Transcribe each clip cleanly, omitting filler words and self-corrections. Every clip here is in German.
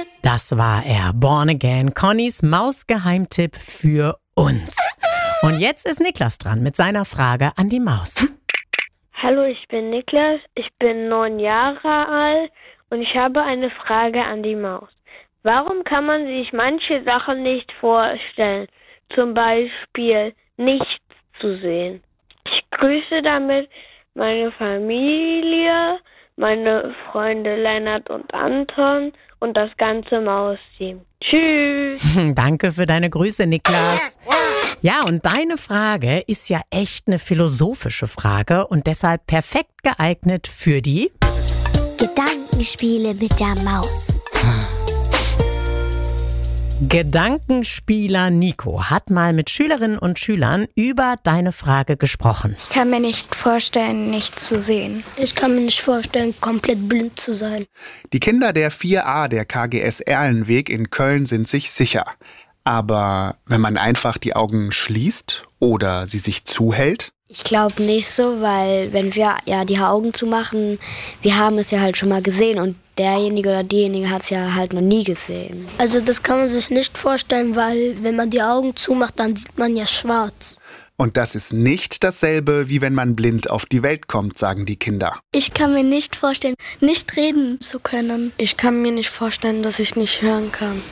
Das war er, Born Again, Connys Mausgeheimtipp für uns. Und jetzt ist Niklas dran mit seiner Frage an die Maus. Hallo, ich bin Niklas, ich bin 9 Jahre alt und ich habe eine Frage an die Maus. Warum kann man sich manche Sachen nicht vorstellen? Zum Beispiel nichts zu sehen. Ich grüße damit meine Familie, meine Freunde Lennart und Anton und das ganze Mausteam. Tschüss! Danke für deine Grüße, Niklas. Ja, und deine Frage ist ja echt eine philosophische Frage und deshalb perfekt geeignet für die Gedankenspiele mit der Maus. Gedankenspieler Nico hat mal mit Schülerinnen und Schülern über deine Frage gesprochen. Ich kann mir nicht vorstellen, nichts zu sehen. Ich kann mir nicht vorstellen, komplett blind zu sein. Die Kinder der 4a der KGS Erlenweg in Köln sind sich sicher. Aber wenn man einfach die Augen schließt oder sie sich zuhält? Ich glaube nicht so, weil wenn wir ja die Augen zumachen, wir haben es ja halt schon mal gesehen und derjenige oder diejenige hat es ja halt noch nie gesehen. Also das kann man sich nicht vorstellen, weil wenn man die Augen zumacht, dann sieht man ja schwarz. Und das ist nicht dasselbe, wie wenn man blind auf die Welt kommt, sagen die Kinder. Ich kann mir nicht vorstellen, nicht reden zu können. Ich kann mir nicht vorstellen, dass ich nicht hören kann.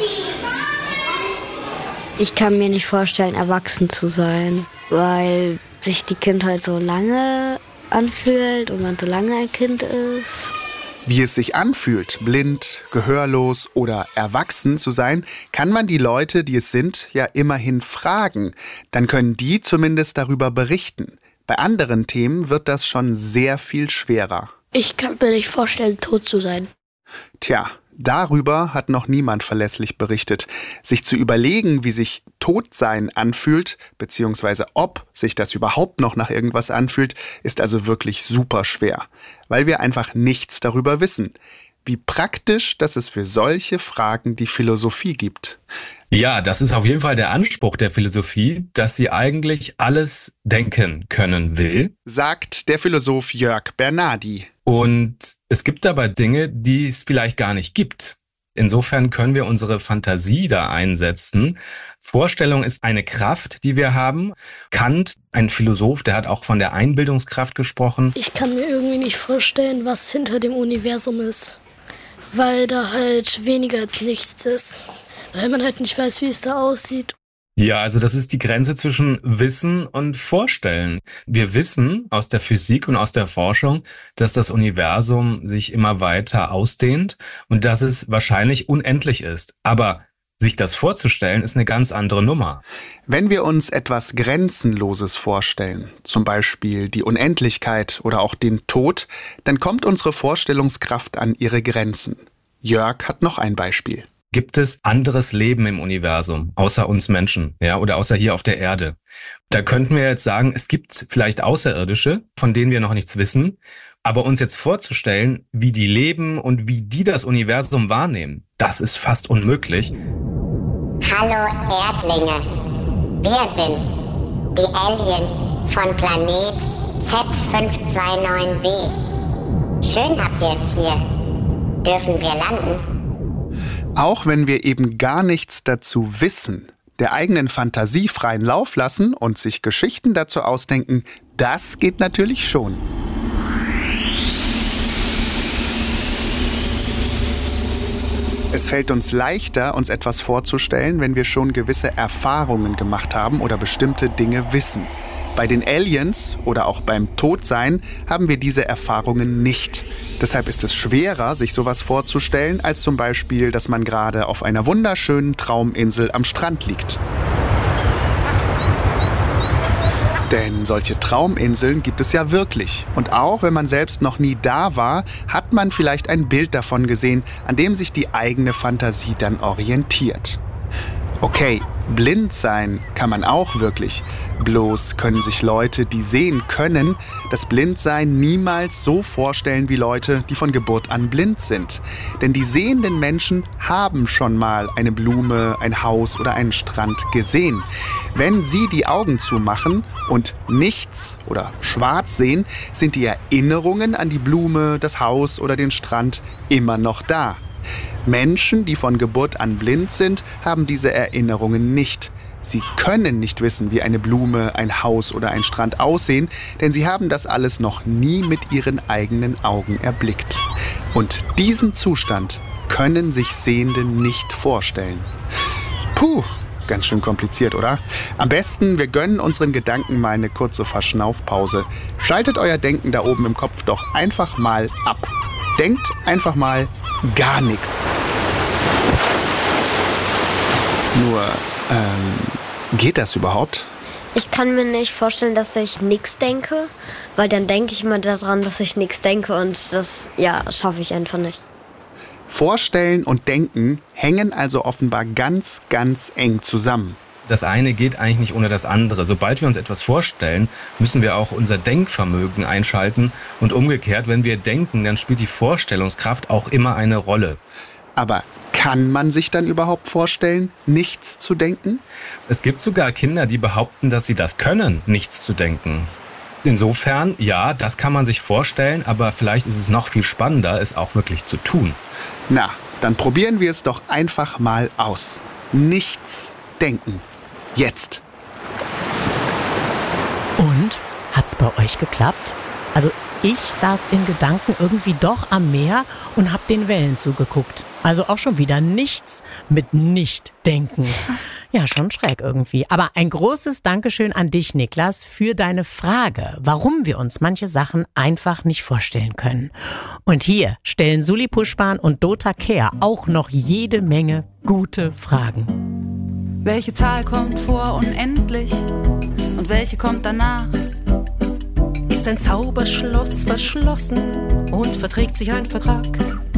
Ich kann mir nicht vorstellen, erwachsen zu sein, weil sich die Kindheit so lange anfühlt und man so lange ein Kind ist. Wie es sich anfühlt, blind, gehörlos oder erwachsen zu sein, kann man die Leute, die es sind, ja immerhin fragen. Dann können die zumindest darüber berichten. Bei anderen Themen wird das schon sehr viel schwerer. Ich kann mir nicht vorstellen, tot zu sein. Tja, darüber hat noch niemand verlässlich berichtet. Sich zu überlegen, wie sich Todsein anfühlt, beziehungsweise ob sich das überhaupt noch nach irgendwas anfühlt, ist also wirklich super schwer, weil wir einfach nichts darüber wissen. Wie praktisch, dass es für solche Fragen die Philosophie gibt. Ja, das ist auf jeden Fall der Anspruch der Philosophie, dass sie eigentlich alles denken können will, sagt der Philosoph Jörg Bernardi. Und es gibt dabei Dinge, die es vielleicht gar nicht gibt. Insofern können wir unsere Fantasie da einsetzen. Vorstellung ist eine Kraft, die wir haben. Kant, ein Philosoph, der hat auch von der Einbildungskraft gesprochen. Ich kann mir irgendwie nicht vorstellen, was hinter dem Universum ist, weil da halt weniger als nichts ist. Weil man halt nicht weiß, wie es da aussieht. Ja, also das ist die Grenze zwischen Wissen und Vorstellen. Wir wissen aus der Physik und aus der Forschung, dass das Universum sich immer weiter ausdehnt und dass es wahrscheinlich unendlich ist. Aber sich das vorzustellen, ist eine ganz andere Nummer. Wenn wir uns etwas Grenzenloses vorstellen, zum Beispiel die Unendlichkeit oder auch den Tod, dann kommt unsere Vorstellungskraft an ihre Grenzen. Jörg hat noch ein Beispiel. Gibt es anderes Leben im Universum, außer uns Menschen, ja, oder außer hier auf der Erde? Da könnten wir jetzt sagen, es gibt vielleicht Außerirdische, von denen wir noch nichts wissen, aber uns jetzt vorzustellen, wie die leben und wie die das Universum wahrnehmen, das ist fast unmöglich. Hallo Erdlinge, wir sind's, die Aliens von Planet Z529b. Schön habt ihr es hier. Dürfen wir landen? Auch wenn wir eben gar nichts dazu wissen, der eigenen Fantasie freien Lauf lassen und sich Geschichten dazu ausdenken, das geht natürlich schon. Es fällt uns leichter, uns etwas vorzustellen, wenn wir schon gewisse Erfahrungen gemacht haben oder bestimmte Dinge wissen. Bei den Aliens oder auch beim Todsein haben wir diese Erfahrungen nicht. Deshalb ist es schwerer, sich sowas vorzustellen, als zum Beispiel, dass man gerade auf einer wunderschönen Trauminsel am Strand liegt. Denn solche Trauminseln gibt es ja wirklich. Und auch wenn man selbst noch nie da war, hat man vielleicht ein Bild davon gesehen, an dem sich die eigene Fantasie dann orientiert. Okay, blind sein kann man auch wirklich. Bloß können sich Leute, die sehen können, das Blindsein niemals so vorstellen wie Leute, die von Geburt an blind sind. Denn die sehenden Menschen haben schon mal eine Blume, ein Haus oder einen Strand gesehen. Wenn sie die Augen zumachen und nichts oder schwarz sehen, sind die Erinnerungen an die Blume, das Haus oder den Strand immer noch da. Menschen, die von Geburt an blind sind, haben diese Erinnerungen nicht. Sie können nicht wissen, wie eine Blume, ein Haus oder ein Strand aussehen, denn sie haben das alles noch nie mit ihren eigenen Augen erblickt. Und diesen Zustand können sich Sehende nicht vorstellen. Puh, ganz schön kompliziert, oder? Am besten, wir gönnen unseren Gedanken mal eine kurze Verschnaufpause. Schaltet euer Denken da oben im Kopf doch einfach mal ab. Denkt einfach mal gar nichts. Nur, geht das überhaupt? Ich kann mir nicht vorstellen, dass ich nichts denke, weil dann denke ich immer daran, dass ich nichts denke und das, schaffe ich einfach nicht. Vorstellen und Denken hängen also offenbar ganz, ganz eng zusammen. Das eine geht eigentlich nicht ohne das andere. Sobald wir uns etwas vorstellen, müssen wir auch unser Denkvermögen einschalten. Und umgekehrt, wenn wir denken, dann spielt die Vorstellungskraft auch immer eine Rolle. Aber kann man sich dann überhaupt vorstellen, nichts zu denken? Es gibt sogar Kinder, die behaupten, dass sie das können, nichts zu denken. Insofern, ja, das kann man sich vorstellen, aber vielleicht ist es noch viel spannender, es auch wirklich zu tun. Na, dann probieren wir es doch einfach mal aus. Nichts denken. Jetzt. Und? Hat's bei euch geklappt? Also ich saß in Gedanken irgendwie doch am Meer und hab den Wellen zugeguckt. Also auch schon wieder nichts mit Nicht-Denken. Ja, schon schräg irgendwie. Aber ein großes Dankeschön an dich, Niklas, für deine Frage, warum wir uns manche Sachen einfach nicht vorstellen können. Und hier stellen Suli Puschban und Dota Kehr auch noch jede Menge gute Fragen. Welche Zahl kommt vor unendlich und welche kommt danach? Ist ein Zauberschloss verschlossen und verträgt sich ein Vertrag?